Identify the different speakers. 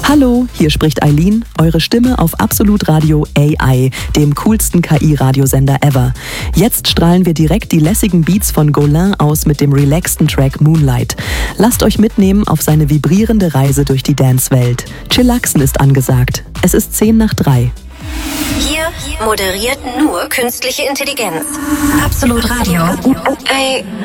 Speaker 1: Hallo, hier spricht Eileen, eure Stimme auf Absolut Radio AI, dem coolsten KI-Radiosender ever. Jetzt strahlen wir direkt die lässigen Beats von Golin aus mit dem relaxten Track Moonlight. Lasst euch mitnehmen auf seine vibrierende Reise durch die Dance-Welt. Chillaxen ist angesagt. Es ist 3:10.
Speaker 2: Hier moderiert nur künstliche Intelligenz. Absolut Radio.